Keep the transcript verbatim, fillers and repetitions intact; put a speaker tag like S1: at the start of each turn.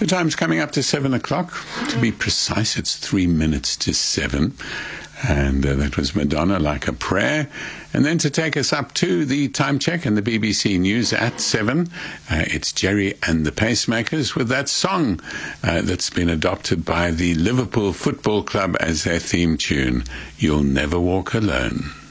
S1: The time's coming up to seven o'clock. To be precise, it's three minutes to seven. And uh, that was Madonna, Like a Prayer. And then to take us up to the time check and the B B C News at seven, uh, it's Jerry and the Pacemakers with that song uh, that's been adopted by the Liverpool Football Club as their theme tune, You'll Never Walk Alone.